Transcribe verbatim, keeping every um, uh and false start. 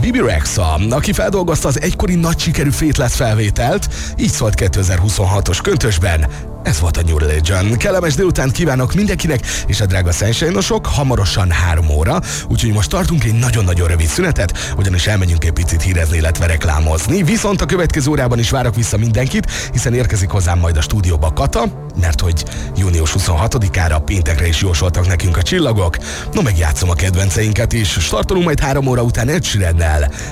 Bibi Rexha, aki feldolgozta az egykori nagy sikerű Faithless felvételt, így szólt kétezer-huszonhatos köntösben. Ez volt a New Religion. Kellemes délutánt kívánok mindenkinek, és a drága Sunshine-osok, hamarosan három óra, úgyhogy most tartunk egy nagyon-nagyon rövid szünetet, ugyanis elmegyünk egy picit hírezni, illetve reklámozni. Viszont a következő órában is várok vissza mindenkit, hiszen érkezik hozzám majd a stúdióba Kata, mert hogy június huszonhatodikára péntekre is jósoltak nekünk a csillagok. No, megjátszom a kedvenceinket is. Startolunk majd három óra után Ed Sheerannel.